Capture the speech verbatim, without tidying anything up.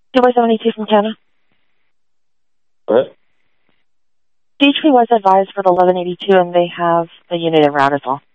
two by seventy-two from Canada. What? D H P was advised for the eleven eighty-two, and they have the unit en route as well.